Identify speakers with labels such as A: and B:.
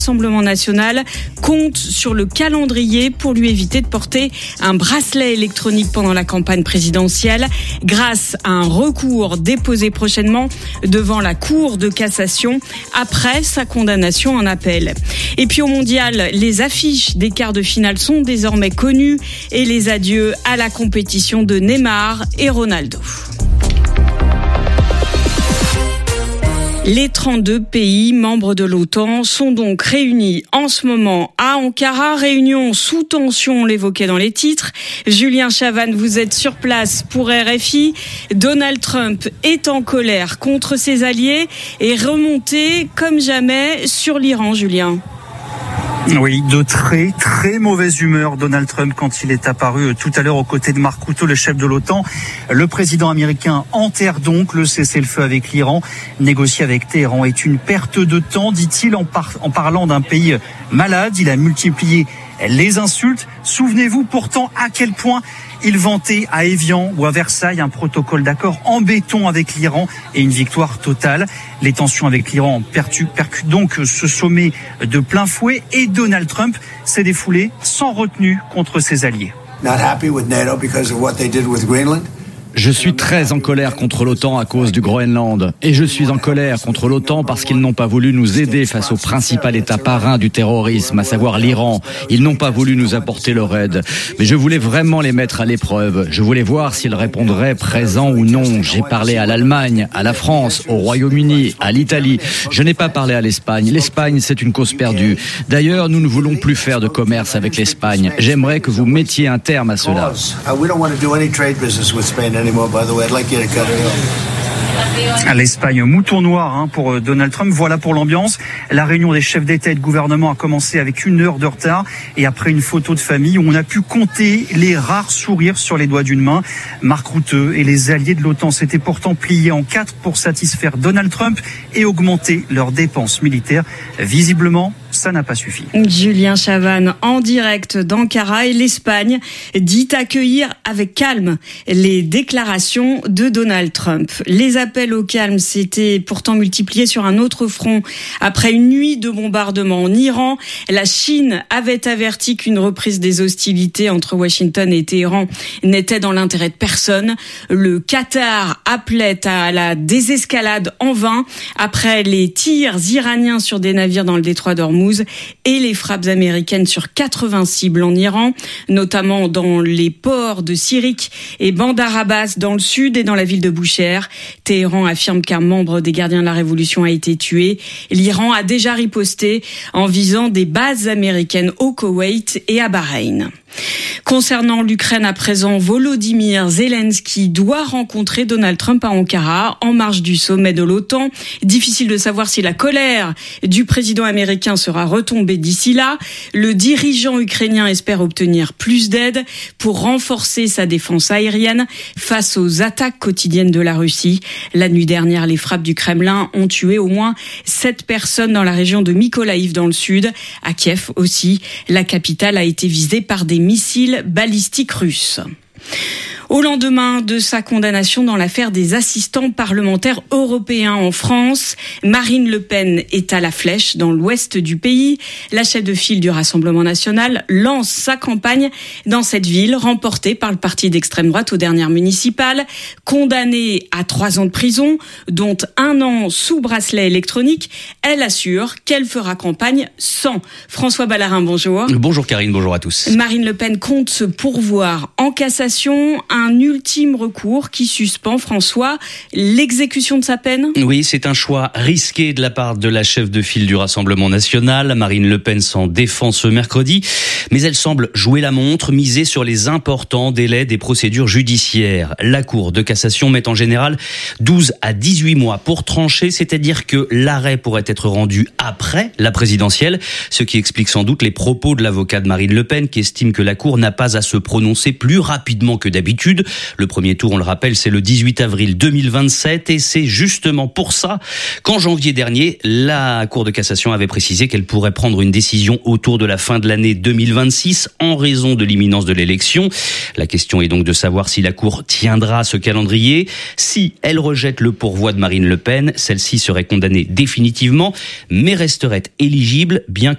A: Rassemblement national compte sur le calendrier pour lui éviter de porter un bracelet électronique pendant la campagne présidentielle grâce à un recours déposé prochainement devant la Cour de cassation après sa condamnation en appel. Et puis au mondial, les affiches des quarts de finale sont désormais connues et les adieux à la compétition de Neymar et Ronaldo. Les 32 pays membres de l'OTAN sont donc réunis en ce moment à Ankara. Réunion sous tension, on l'évoquait dans les titres. Julien Chavannes, vous êtes sur place pour RFI. Donald Trump est en colère contre ses alliés et remonté comme jamais sur l'Iran, Julien.
B: Oui, de très très mauvaise humeur Donald Trump quand il est apparu tout à l'heure aux côtés de Mark Rutte, le chef de l'OTAN. Le président américain enterre donc le cessez-le-feu avec l'Iran. Négocier avec Téhéran est une perte de temps, dit-il en parlant d'un pays malade. Il a multiplié les insultes. Souvenez-vous pourtant à quel point il vantait à Évian ou à Versailles un protocole d'accord en béton avec l'Iran et une victoire totale. Les tensions avec l'Iran percutent donc ce sommet de plein fouet et Donald Trump s'est défoulé sans retenue contre ses alliés.
C: Not happy with NATO because of what they did with Greenland.
D: Je suis très en colère contre l'OTAN à cause du Groenland. Et je suis en colère contre l'OTAN parce qu'ils n'ont pas voulu nous aider face au principal État parrain du terrorisme, à savoir l'Iran. Ils n'ont pas voulu nous apporter leur aide. Mais je voulais vraiment les mettre à l'épreuve. Je voulais voir s'ils répondraient présent ou non. J'ai parlé à l'Allemagne, à la France, au Royaume-Uni, à l'Italie. Je n'ai pas parlé à l'Espagne. L'Espagne, c'est une cause perdue. D'ailleurs, nous ne voulons plus faire de commerce avec l'Espagne. J'aimerais que vous mettiez un terme à cela.
B: L'Espagne, mouton noir pour Donald Trump. Voilà pour l'ambiance. La réunion des chefs d'État et de gouvernement a commencé avec 1 heure de retard et après une photo de famille où on a pu compter les rares sourires sur les doigts d'une main. Mark Rutte et les alliés de l'OTAN s'étaient pourtant pliés en 4 pour satisfaire Donald Trump et augmenter leurs dépenses militaires. Visiblement, ça n'a pas suffi.
A: Julien Chavannes en direct d'Ankara et l'Espagne dit accueillir avec calme les déclarations de Donald Trump. Les appels au calme s'étaient pourtant multipliés sur un autre front. Après une nuit de bombardements en Iran, la Chine avait averti qu'une reprise des hostilités entre Washington et Téhéran n'était dans l'intérêt de personne. Le Qatar appelait à la désescalade en vain après les tirs iraniens sur des navires dans le détroit d'Ormuz et les frappes américaines sur 80 cibles en Iran, notamment dans les ports de Sirik et Bandar Abbas dans le sud et dans la ville de Boucher. Téhéran affirme qu'un membre des gardiens de la révolution a été tué. L'Iran a déjà riposté en visant des bases américaines au Koweït et à Bahreïn. Concernant l'Ukraine à présent, Volodymyr Zelensky doit rencontrer Donald Trump à Ankara en marge du sommet de l'OTAN. Difficile de savoir si la colère du président américain sera retombée d'ici là. Le dirigeant ukrainien espère obtenir plus d'aide pour renforcer sa défense aérienne face aux attaques quotidiennes de la Russie. La nuit dernière, les frappes du Kremlin ont tué au moins 7 personnes dans la région de Mykolaïv dans le sud. À Kiev aussi, la capitale a été visée par des missiles balistiques russes. Au lendemain de sa condamnation dans l'affaire des assistants parlementaires européens en France, Marine Le Pen est à la Flèche, dans l'ouest du pays. La chef de file du Rassemblement national lance sa campagne dans cette ville, remportée par le parti d'extrême droite aux dernières municipales. Condamnée à 3 ans de prison, dont 1 an sous bracelet électronique, elle assure qu'elle fera campagne sans. François Ballarin, bonjour.
E: Bonjour Karine, bonjour à tous.
A: Marine Le Pen compte se pourvoir en cassation, un ultime recours qui suspend, François, l'exécution de sa peine.
E: Oui, c'est un choix risqué de la part de la chef de file du Rassemblement national. Marine Le Pen s'en défend ce mercredi, mais elle semble jouer la montre, miser sur les importants délais des procédures judiciaires. La Cour de cassation met en général 12 à 18 mois pour trancher, c'est-à-dire que l'arrêt pourrait être rendu après la présidentielle, ce qui explique sans doute les propos de l'avocat de Marine Le Pen qui estime que la Cour n'a pas à se prononcer plus rapidement que d'habitude. Sud. Le premier tour, on le rappelle, c'est le 18 avril 2027 et c'est justement pour ça qu'en janvier dernier, la Cour de cassation avait précisé qu'elle pourrait prendre une décision autour de la fin de l'année 2026 en raison de l'imminence de l'élection. La question est donc de savoir si la Cour tiendra ce calendrier. Si elle rejette le pourvoi de Marine Le Pen, celle-ci serait condamnée définitivement, mais resterait éligible, bien